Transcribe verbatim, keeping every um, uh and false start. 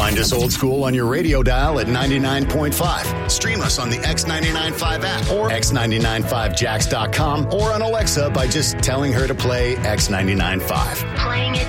Find us old school on your radio dial at ninety-nine point five. Stream us on the X ninety-nine point five app or x ninety-nine five jacks dot com or on Alexa by just telling her to play X ninety-nine point five. Playing it